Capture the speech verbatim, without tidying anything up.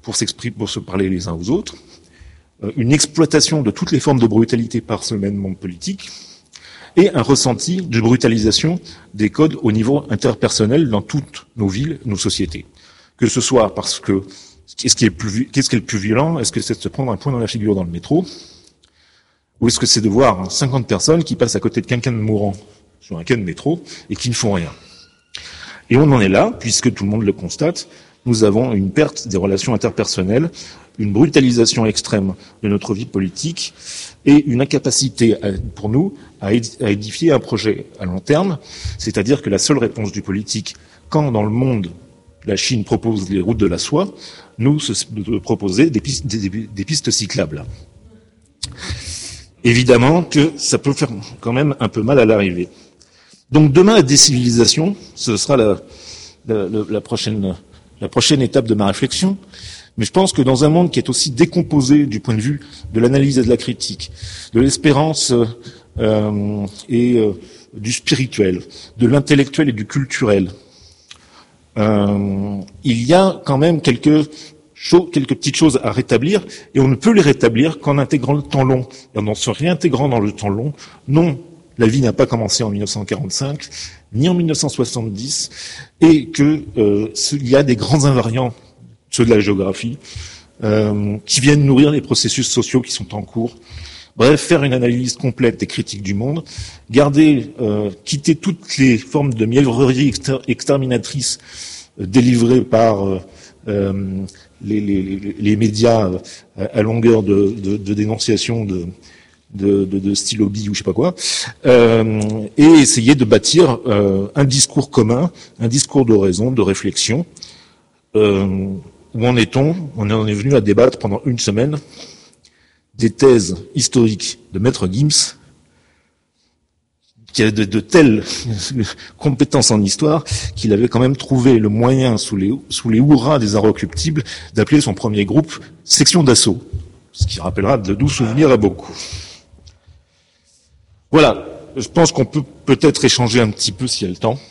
pour s'exprimer, pour se parler les uns aux autres, euh, une exploitation de toutes les formes de brutalité par ce même monde politique, et un ressenti de brutalisation des codes au niveau interpersonnel dans toutes nos villes, nos sociétés. Que ce soit parce que qu'est-ce qui est plus, qu'est-ce qui est le plus violent? Est-ce que c'est de se prendre un point dans la figure dans le métro? Ou est-ce que c'est de voir cinquante personnes qui passent à côté de quelqu'un de mourant sur un quai de métro et qui ne font rien? Et on en est là, puisque tout le monde le constate, nous avons une perte des relations interpersonnelles, une brutalisation extrême de notre vie politique et une incapacité à, pour nous à édifier un projet à long terme, c'est-à-dire que la seule réponse du politique, quand dans le monde la Chine propose les routes de la soie, nous de proposer des pistes, des, des pistes cyclables. Évidemment que ça peut faire quand même un peu mal à l'arrivée. Donc demain, la décivilisation, ce sera la, la, la, prochaine, la prochaine étape de ma réflexion. Mais je pense que dans un monde qui est aussi décomposé du point de vue de l'analyse et de la critique, de l'espérance euh, et euh, du spirituel, de l'intellectuel et du culturel, euh, il y a quand même quelques choses, quelques petites choses à rétablir, et on ne peut les rétablir qu'en intégrant le temps long. Et en se réintégrant dans le temps long, non, la vie n'a pas commencé en mille neuf cent quarante-cinq, ni en mille neuf cent soixante-dix, et que euh, il y a des grands invariants, ceux de la géographie, euh, qui viennent nourrir les processus sociaux qui sont en cours. Bref, faire une analyse complète et critique du monde, garder, euh, quitter toutes les formes de mièvrerie exter exterminatrice euh, délivrées par euh, euh, les, les, les médias euh, à longueur de, de, de dénonciation de, de, de, de stylo bi ou je sais pas quoi, euh, et essayer de bâtir euh, un discours commun, un discours de raison, de réflexion. Euh, où en est-on? On en est venu à débattre pendant une semaine des thèses historiques de Maître Gims, qui a de, de telles compétences en histoire qu'il avait quand même trouvé le moyen, sous les, sous les hurrahs des inrecuptibles, d'appeler son premier groupe section d'assaut, ce qui rappellera de doux souvenirs à beaucoup. Voilà, je pense qu'on peut peut-être échanger un petit peu s'il y a le temps.